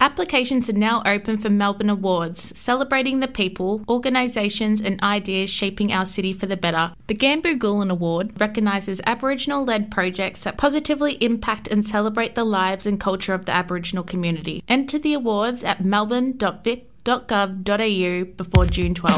Applications are now open for Melbourne Awards, celebrating the people, organisations and ideas shaping our city for the better. The Gamboo-Gulin Award recognises Aboriginal-led projects that positively impact and celebrate the lives and culture of the Aboriginal community. Enter the awards at melbourne.vic.gov.au before June 12.